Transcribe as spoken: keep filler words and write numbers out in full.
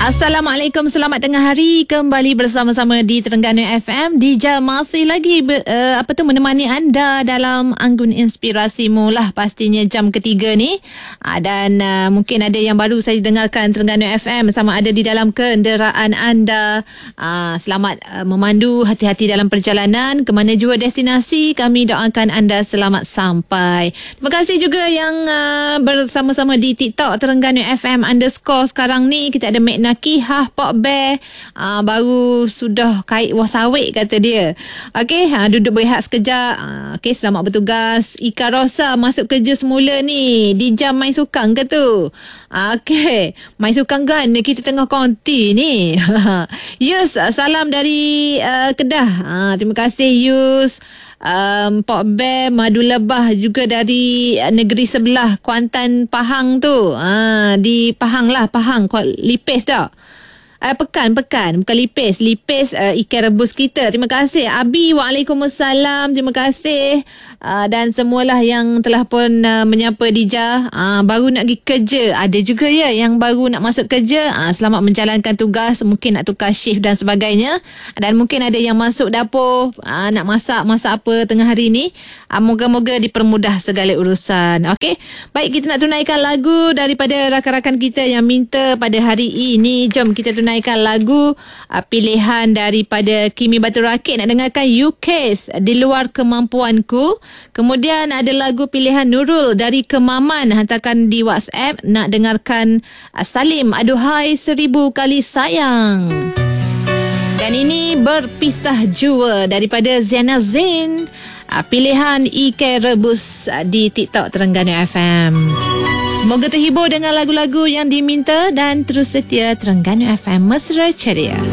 Assalamualaikum, selamat tengah hari. Kembali bersama-sama di Terengganu F M. Dija masih lagi ber, uh, apa tu menemani anda dalam Anggun Inspirasimu lah, pastinya jam ketiga ni. Uh, dan uh, mungkin ada yang baru saja dengarkan Terengganu F M, sama ada di dalam kenderaan anda. Uh, selamat uh, memandu, hati-hati dalam perjalanan ke mana jua destinasi. Kami doakan anda selamat sampai. Terima kasih juga yang uh, bersama-sama di TikTok Terengganu F M underscore sekarang ni. Kita ada Mek Nakihah, Pok Bear, uh, baru sudah kait wasawik kata dia. Okey, uh, duduk berehat sekejap. Uh, Okey, selamat bertugas. Ika Rosa masuk kerja semula ni. Di jam main sukang ke tu? Uh, Okey, main sukang kan? Kita tengah konti ni. Yus, salam dari uh, Kedah. Uh, terima kasih Yus. Um, Pok Bear, Madu Lebah juga dari uh, negeri sebelah, Kuantan, Pahang tu. Uh, di Pahang lah, Pahang, Lipis tak? Uh, pekan, pekan. Bukan Lipis. Lipis uh, ikan rebus kita. Terima kasih. Abi, waalaikumsalam. Terima kasih. Uh, dan semualah yang telah pun uh, menyapa Dija. Uh, baru nak pergi kerja. Ada juga ya yang baru nak masuk kerja. Uh, selamat menjalankan tugas. Mungkin nak tukar shift dan sebagainya. Dan mungkin ada yang masuk dapur. Uh, nak masak, masak apa tengah hari ni. Uh, moga-moga dipermudah segala urusan. Okey. Baik, kita nak tunaikan lagu daripada rakan-rakan kita yang minta pada hari ini. Jom kita tunaikan lagu uh, pilihan daripada Kimi Batu Rakit. Nak dengarkan You Case, Di Luar Kemampuanku. Kemudian ada lagu pilihan Nurul dari Kemaman, hantarkan di WhatsApp. Nak dengarkan uh, Salim, Aduhai Seribu Kali Sayang. Dan ini Berpisah Jua daripada Ziana Zain. uh, Pilihan ikan rebus uh, di TikTok Terengganu F M. Semoga terhibur dengan lagu-lagu yang diminta dan terus setia Terengganu F M Mesra Ceria.